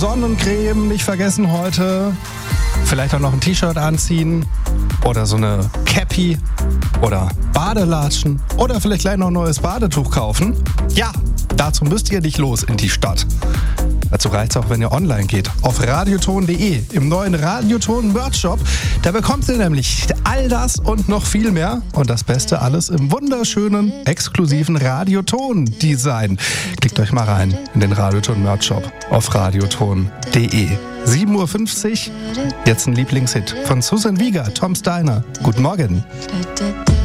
Sonnencreme nicht vergessen heute. Vielleicht auch noch ein T-Shirt anziehen oder so eine Cappy oder Badelatschen oder vielleicht gleich noch ein neues Badetuch kaufen. Ja, dazu müsst ihr nicht los in die Stadt. Dazu reicht es auch, wenn ihr online geht. Auf radioton.de, im neuen Radioton-Merch-Shop. Da bekommt ihr nämlich all das und noch viel mehr. Und das Beste alles im wunderschönen, exklusiven Radioton-Design. Klickt euch mal rein in den Radioton-Merch-Shop auf radioton.de. 7.50 Uhr, jetzt ein Lieblingshit von Susan Vega, Tom Steiner. Guten Morgen.